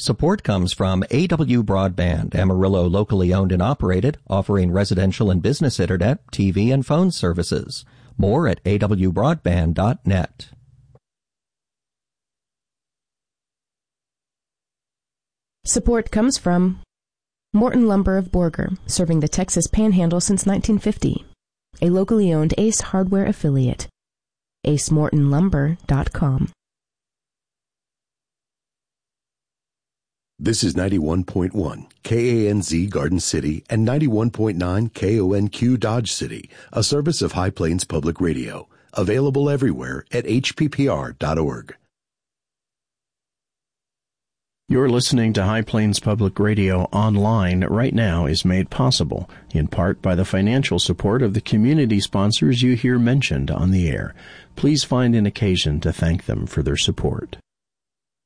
Support comes from AW Broadband, Amarillo, locally owned and operated, offering residential and business internet, TV, and phone services. More at awbroadband.net. Support comes from Morton Lumber of Borger, serving the Texas Panhandle since 1950. A locally owned Ace Hardware affiliate. acemortonlumber.com. This is 91.1 KANZ Garden City and 91.9 KONQ Dodge City, a service of High Plains Public Radio. Available everywhere at hppr.org. You're listening to High Plains Public Radio online right now is made possible, in part by the financial support of the community sponsors you hear mentioned on the air. Please find an occasion to thank them for their support.